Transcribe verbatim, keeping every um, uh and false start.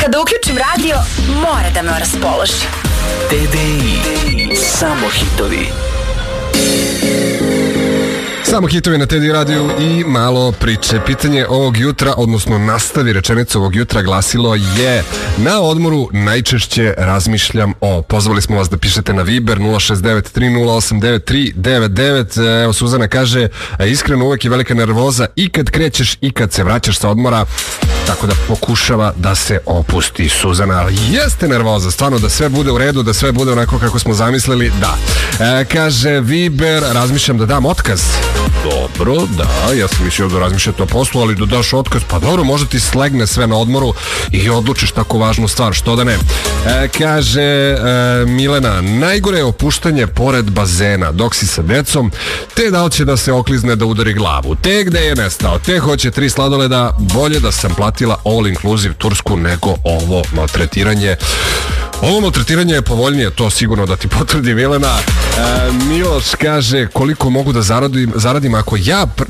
Kada uključim radio, mora da me raspoloži. T D I, samo hitovi. Samo hitovi na T D I radiju i malo priče. Pitanje ovog jutra, odnosno nastavi rečenicu ovog jutra glasilo je: na odmoru najčešće razmišljam o. Pozvali smo vas da pišete na Viber nula šest devet tri nula osam devet tri devet devet. Evo, Suzana kaže, iskreno uvek je velika nervoza i kad krećeš i kad se vraćaš sa odmora, tako da pokušava da se opusti. Suzana, ali jeste nervoza, stvarno, da sve bude u redu, da sve bude onako kako smo zamislili, da. E, kaže Viber, razmišljam da dam otkaz. Dobro, da, ja sam mislio da razmišljate o poslu, ali da daš otkaz, pa dobro, možda ti slegne sve na odmoru i odlučiš tako važnu stvar, što da ne. E, kaže e, Milena, najgore je opuštanje pored bazena, dok si sa decom, te da li će da se oklizne da udari glavu, te gde je nestao, te hoće tri sladoleda, bolje da sam platila all inclusive Tursku nego ovo maltretiranje. Ovo maltretiranje je povoljnije, to sigurno da ti potvrdi Milena. E, Miloš kaže, koliko mogu da zaradim, zaradim ako ja